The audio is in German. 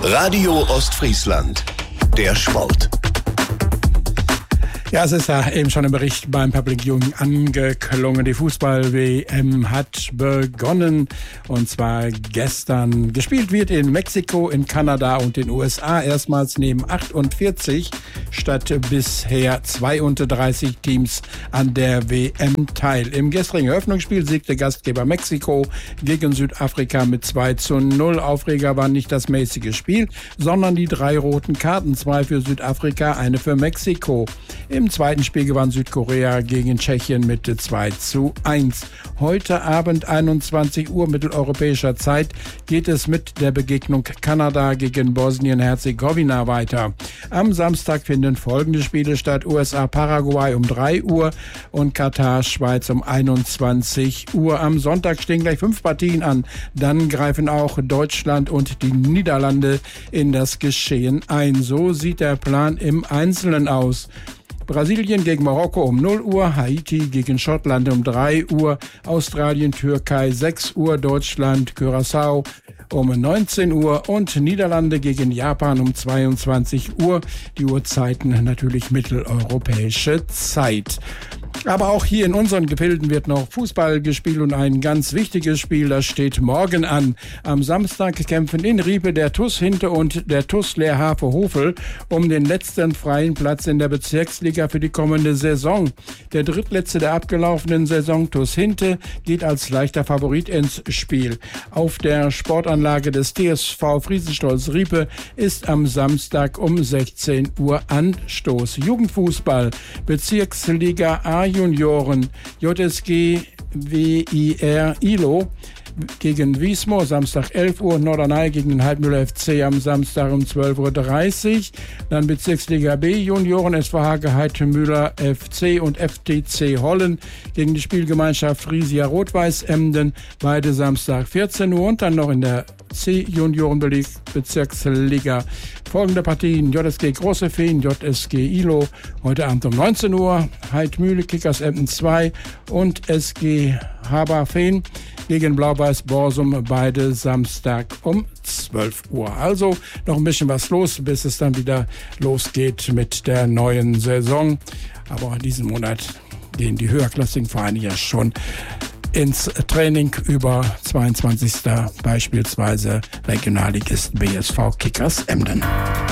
Radio Ostfriesland, der Sport. Ja, es ist ja eben schon im Bericht beim Public Viewing angeklungen. Die Fußball-WM hat begonnen und zwar gestern. Gespielt wird in Mexiko, in Kanada und den USA. Erstmals nehmen 48 statt bisher 32 Teams an der WM teil. Im gestrigen Eröffnungsspiel siegte Gastgeber Mexiko gegen Südafrika mit 2:0. Aufreger war nicht das mäßige Spiel, sondern die 3 roten Karten. 2 für Südafrika, eine für Mexiko. Im zweiten Spiel gewann Südkorea gegen Tschechien mit 2:1. Heute Abend 21 Uhr mitteleuropäischer Zeit geht es mit der Begegnung Kanada gegen Bosnien-Herzegowina weiter. Am Samstag finden folgende Spiele statt: USA-Paraguay um 3 Uhr und Katar-Schweiz um 21 Uhr. Am Sonntag stehen gleich 5 Partien an. Dann greifen auch Deutschland und die Niederlande in das Geschehen ein. So sieht der Plan im Einzelnen aus. Brasilien gegen Marokko um 0 Uhr, Haiti gegen Schottland um 3 Uhr, Australien, Türkei 6 Uhr, Deutschland, Curaçao um 19 Uhr und Niederlande gegen Japan um 22 Uhr. Die Uhrzeiten natürlich mitteleuropäische Zeit. Aber auch hier in unseren Gefilden wird noch Fußball gespielt und ein ganz wichtiges Spiel, das steht morgen an. Am Samstag kämpfen in Riepe der TuS Hinte und der TuS Lehrhafe-Hofel um den letzten freien Platz in der Bezirksliga für die kommende Saison. Der drittletzte der abgelaufenen Saison, TuS Hinte, geht als leichter Favorit ins Spiel. Auf der Sportanlage des TSV Friesenstolz Riepe ist am Samstag um 16 Uhr Anstoß. Jugendfußball, Bezirksliga A Junioren, JSG WIR ILO gegen Wiesmoor, Samstag 11 Uhr, Norderney gegen den Heidmüller FC am Samstag um 12:30 Uhr. Dann Bezirksliga B Junioren, SV Hage Heidmüller FC und FTC Hollen gegen die Spielgemeinschaft Friesia Rot-Weiß Emden, beide Samstag 14 Uhr. Und dann noch in der C-Junioren-Bezirksliga folgende Partien: JSG Große Feen, JSG ILO, heute Abend um 19 Uhr, Heidmühle, Kickers Emden 2 und SG Haberfeen gegen Blau-Weiß Borsum, beide Samstag um 12 Uhr. Also noch ein bisschen was los, bis es dann wieder losgeht mit der neuen Saison. Aber diesen Monat gehen die höherklassigen Vereine ja schon ins Training über 22. beispielsweise Regionalligist BSV Kickers Emden.